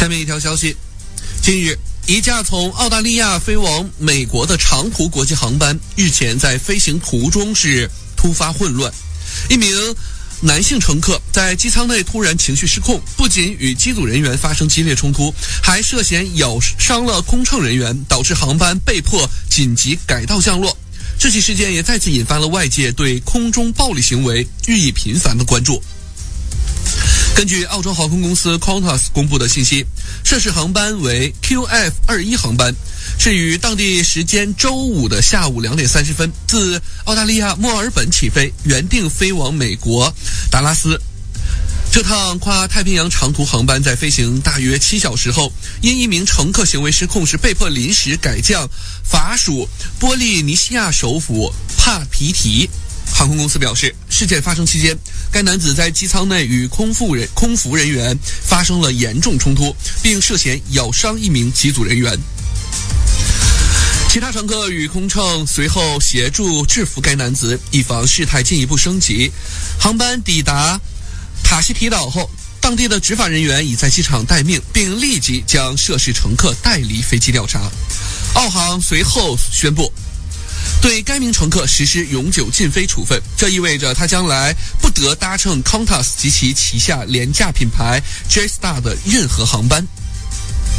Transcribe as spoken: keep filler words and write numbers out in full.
下面一条消息，近日，一架从澳大利亚飞往美国的长途国际航班日前在飞行途中是突发混乱，一名男性乘客在机舱内突然情绪失控，不仅与机组人员发生激烈冲突，还涉嫌咬伤了空乘人员，导致航班被迫紧急改道降落。这起事件也再次引发了外界对空中暴力行为日益频繁的关注。根据澳洲航空公司 Qantas 公布的信息，涉事航班为 Q F 二十一 航班，是于当地时间周五的下午两点三十分自澳大利亚墨尔本起飞，原定飞往美国达拉斯。这趟跨太平洋长途航班在飞行大约七小时后，因一名乘客行为失控时被迫临时改降法属波利尼西亚首府帕皮提。航空公司表示，事件发生期间，该男子在机舱内与空服人空服人员发生了严重冲突，并涉嫌咬伤一名机组人员。其他乘客与空乘随后协助制服该男子，以防事态进一步升级。航班抵达塔希提岛后，当地的执法人员已在机场待命，并立即将涉事乘客带离飞机调查。澳航随后宣布对该名乘客实施永久禁飞处分，这意味着他将来不得搭乘 Qantas 及其旗下廉价品牌 Jetstar 的任何航班。